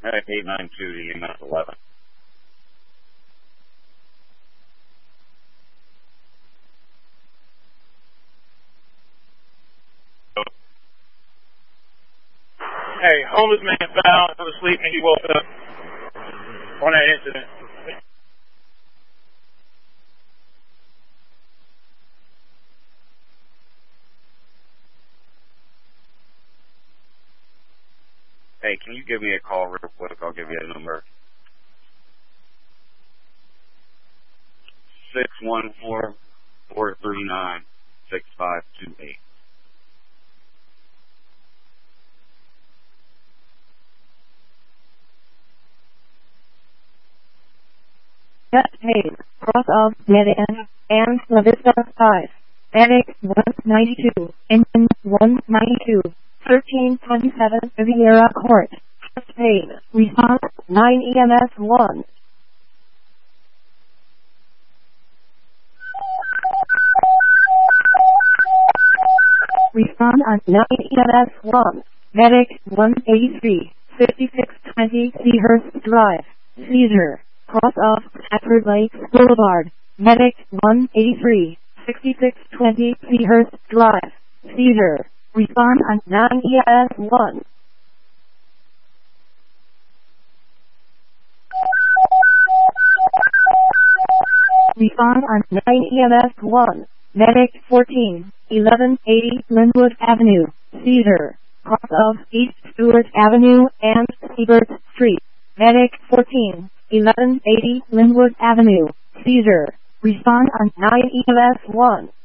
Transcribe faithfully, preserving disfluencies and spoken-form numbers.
Medic eight nine two to E M S eleven. Hey, homeless man found, fell asleep, and he woke up on that incident. Hey, can you give me a call real quick? I'll give you a number. six one four, four three nine, six five two eight. Just paid. Cross of Medic and La Vista five. Medic one ninety-two. Engine one ninety-two. thirteen twenty-seven Riviera Court. Just paid. Response nine E M S one. Respond on nine E M S one. Medic one eighty-three. fifty-six twenty Seahurst Drive. Caesar. Cross off Stafford Lakes Boulevard. Medic one eighty-three. sixty-six twenty Seahurst Drive. Caesar. Respond on nine E M S one. Respond on nine E M S one. Medic fourteen. eleven eighty Linwood Avenue. Caesar. Cross of East Stewart Avenue and Siebert Street. Medic fourteen. eleven eighty Linwood Avenue. Caesar. Respond on nine E M S one.